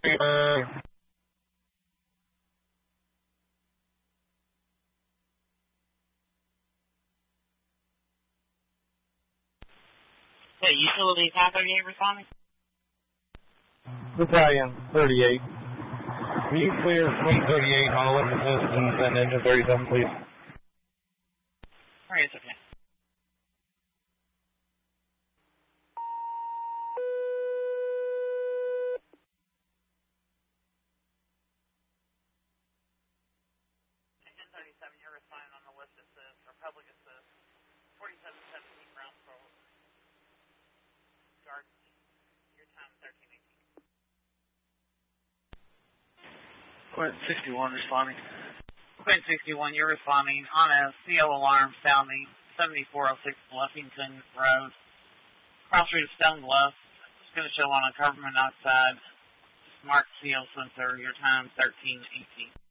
Hey, utility 538 responding? Battalion 38. Can you clear Fleet 38 on Olympus Systems and Engine 37, please? Alright, it's okay. You're responding on the list that says Republic Assist 4717 rounds for Garden. Your time 1318. Quint 61 responding. Quint 61, you're responding on a CO alarm sounding 7406 Bluffington Road. Cross route Stone Bluff. It's going to show on a carbon monoxide smart CO sensor. Your time 1318.